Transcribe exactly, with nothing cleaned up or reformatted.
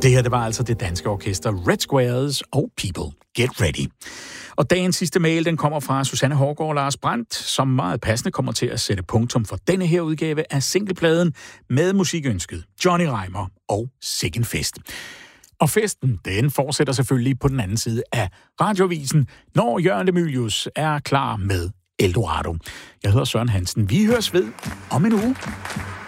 Det her, det var altså det danske orkester Red Squares og People Get Ready. Og dagens sidste mail, den kommer fra Susanne Hårgaard og Lars Brandt, som meget passende kommer til at sætte punktum for denne her udgave af singlepladen med musikønsket Johnny Reimer og Sikken Fest. Og festen, den fortsætter selvfølgelig på den anden side af Radiovisen, når Jørgen de Mylius er klar med Eldorado. Jeg hedder Søren Hansen. Vi høres ved om en uge.